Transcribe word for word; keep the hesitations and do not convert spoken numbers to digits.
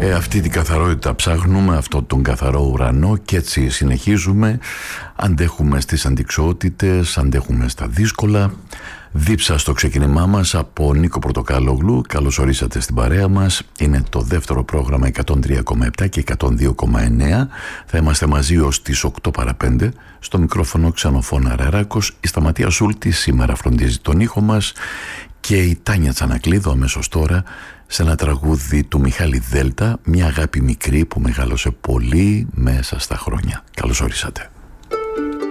Ε, αυτή την καθαρότητα ψάχνουμε, αυτό τον καθαρό ουρανό, και έτσι συνεχίζουμε. Αντέχουμε στις αντιξοότητες, αντέχουμε στα δύσκολα. Δίψα στο ξεκίνημά μας από Νίκο Πορτοκάλογλου. Καλώς ορίσατε στην παρέα μας. Είναι το δεύτερο πρόγραμμα εκατόν τρία κόμμα επτά και εκατόν δύο κόμμα εννέα. Θα είμαστε μαζί ως τις οκτώ παρά πέντε. Στο μικρόφωνο Ξενοφώνα Ρεράκος. Η Σταματία Σούλτη σήμερα φροντίζει τον ήχο μας και η Τάνια Τσανακλείδου αμέσως τώρα σε ένα τραγούδι του Μιχάλη Δέλτα, μια αγάπη μικρή που μεγάλωσε πολύ μέσα στα χρόνια. Καλώς ορίσατε.